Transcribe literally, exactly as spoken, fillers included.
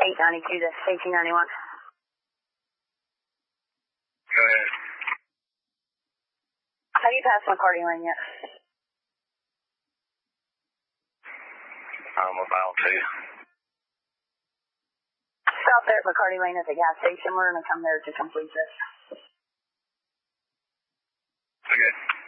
eight ninety-two to eighteen ninety-one. Go ahead. Have you passed McCarty Lane yet? I'm about to. Stop there at McCarty Lane at the gas station. We're going to come there to complete this. Okay.